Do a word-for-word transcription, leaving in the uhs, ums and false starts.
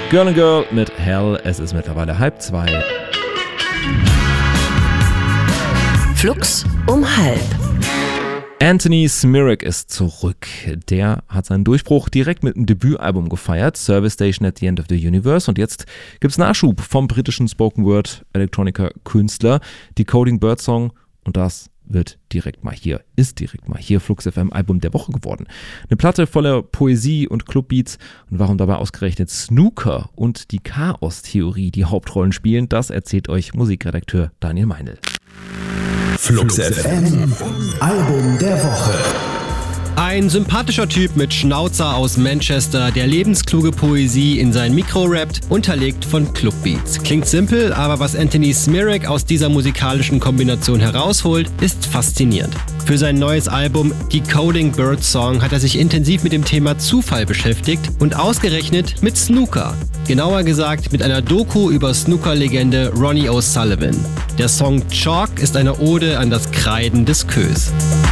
Girl and Girl mit Hell. Es ist mittlerweile halb zwei. Flux um halb. Anthony Smirak ist zurück. Der hat seinen Durchbruch direkt mit einem Debütalbum gefeiert, Service Station at the End of the Universe. Und jetzt gibt's Nachschub vom britischen Spoken-Word-Electronica-Künstler, Decoding Birdsong. Und das wird direkt mal hier, ist direkt mal hier Flux F M Album der Woche geworden. Eine Platte voller Poesie und Clubbeats. Und warum dabei ausgerechnet Snooker und die Chaos-Theorie die Hauptrollen spielen, das erzählt euch Musikredakteur Daniel Meindl. Flux F M Album der Woche. Ein sympathischer Typ mit Schnauzer aus Manchester, der lebenskluge Poesie in sein Mikro rappt, unterlegt von Clubbeats. Klingt simpel, aber was Anthony Smirak aus dieser musikalischen Kombination herausholt, ist faszinierend. Für sein neues Album Decoding Birdsong hat er sich intensiv mit dem Thema Zufall beschäftigt und ausgerechnet mit Snooker. Genauer gesagt mit einer Doku über Snooker-Legende Ronnie O'Sullivan. Der Song Chalk ist eine Ode an das Kreiden des Queues.